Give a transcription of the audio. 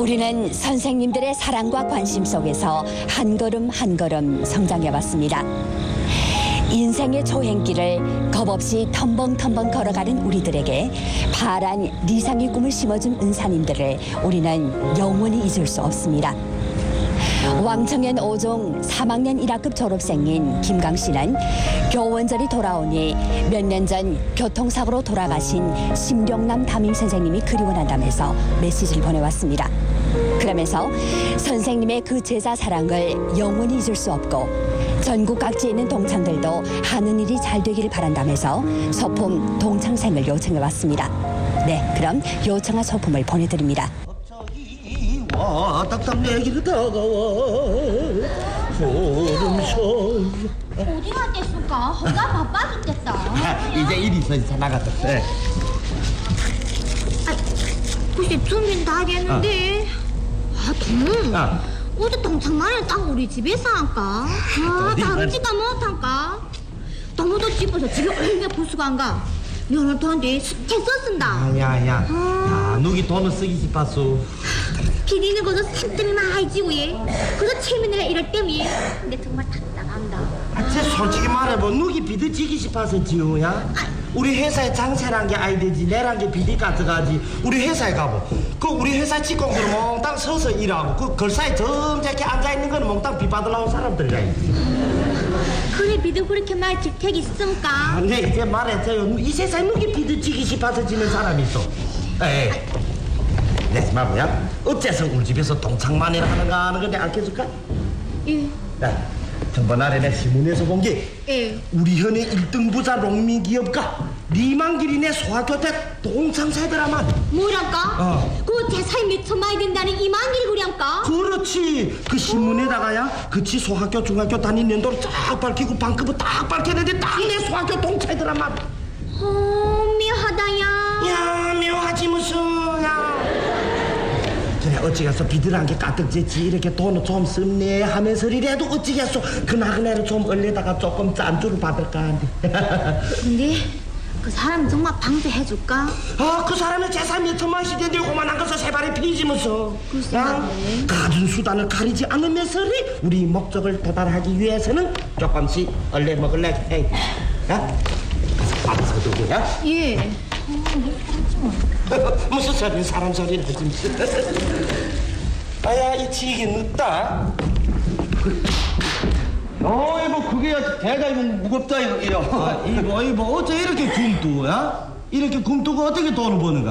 우리는 선생님들의 사랑과 관심 속에서 한 걸음 한 걸음 성장해왔습니다. 인생의 초행길을 겁없이 텀벙텀벙 걸어가는 우리들에게 파란 리상의 꿈을 심어준 은사님들을 우리는 영원히 잊을 수 없습니다. 왕청년 5종 3학년 1학급 졸업생인 김강 씨는 교원절이 돌아오니 몇 년 전 교통사고로 돌아가신 심룡남 담임 선생님이 그리워난다면서 메시지를 보내왔습니다. 그러면서 선생님의 그 제자 사랑을 영원히 잊을 수 없고 전국 각지에 있는 동창들도 하는 일이 잘 되기를 바란다면서 소품 동창생을 요청해왔습니다. 네, 그럼 요청한 소품을 보내드립니다. 와 딱딱 내 길을 다가와 소름소 어디 갔겠을까? 허가 바빠 죽겠다. 이제 일이 있어 나갔다. 네. 글쎄 준비는 다 됐는데 어디 동창만을 딱 우리 집에서 할까? 다르지가 못할까? 동무도 집어서 집에 얼마 부수간가? 면을 도한테 스케 썼습니다. 야야야 누기 돈을 쓰기 싶었어. 비디는 거저 산들이 많이 지고 그저 체면이라 이럴 때문에 근데 정말 답답한다. 쟤 솔직히 말해봐 누기 비드 지기 싶어서 지우야? 우리 회사에 장세란 게 아이 되지 내란 게 비디 같아가지. 우리 회사에 가보 그 우리 회사 직공들은 몽땅 서서 일하고 그 걸사에 점잖게 앉아있는 건 몽땅 비 받으러 온 사람들이라. 그래 비도 그렇게 말 질택이 있습니까? 네 이제 말했어요. 이 세상에 누기 비드 지기 싶어서 지는 사람이 있어. 에이 네 마부야 어째서 우리 집에서 동창만이라 하는가 하는 건데 알려줄까? 예. 야 전번날에 내 신문에서 본 게 예. 우리 현의 1등 부자 농민 기업가 리만길이네 소학교 때 동창세더라만. 뭐랄까? 그 대사에 몇 천만이 된다는 이만길이 그량까? 그렇지. 그 신문에다가야 그치 소학교 중학교 다닌 연도를 쫙 밝히고 방급을 딱 밝혔는데 딱 내 소학교 동창이더라만. 묘하다야. 야 묘하지 무슨 야. 그래 어찌겠어 비들한 게 까뜩지지 이렇게 돈을 좀 씁네 하면서리라도 어찌겠어 그나그나를 좀 얼려다가 조금 짠주를 받을까 한데. 근데 그 사람 정말 방대해줄까? 그 사람의 재산 몇 천만씩 된데 요만한 것을 세 발에 피지면서 가진 수단을 가리지 않으면서리 우리 목적을 도달하기 위해서는 조금씩 얼려 먹을래. 에이, 야? 받아서 두고야? 예. 무슨 소리 사람 소리를 하지. 아야 이 치기 늦다. 이거 그게 대가 이거 무겁다 이거. 이거 어째 이렇게 굼뚜야? 이렇게 굼뚜가 어떻게 돈을 버는가?